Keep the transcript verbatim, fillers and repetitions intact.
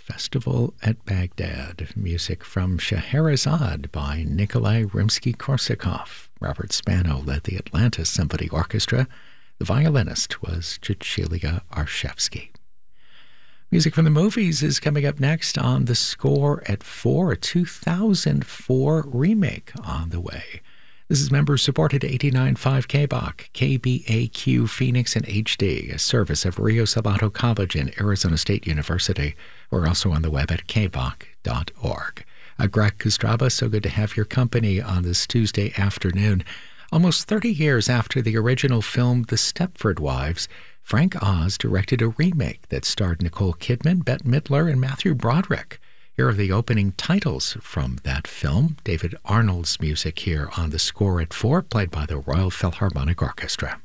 Festival at Baghdad. Music from Scheherazade by Nikolai Rimsky-Korsakov. Robert Spano led the Atlanta Symphony Orchestra. The violinist was Cecilia Arshevsky. Music from the movies is coming up next on The Score at four, a two thousand four remake on the way. This is member-supported eighty-nine point five K B O C, K B A Q Phoenix in H D, a service of Rio Salado College and Arizona State University. We're also on the web at k b o c dot org. Uh, Greg Kostraba, so good to have your company on this Tuesday afternoon. Almost thirty years after the original film The Stepford Wives, Frank Oz directed a remake that starred Nicole Kidman, Bette Midler, and Matthew Broderick. Here are the opening titles from that film. David Arnold's music here on The Score at four, played by the Royal Philharmonic Orchestra.